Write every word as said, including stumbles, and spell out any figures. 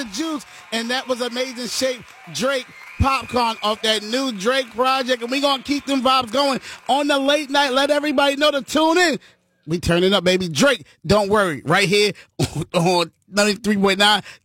the juice, and that was Amazing Shape Drake Popcorn off that new Drake project, and we gonna keep them vibes going on the late night. Let everybody know to tune in. We turning up, baby. Drake, don't worry, right here on ninety-three point nine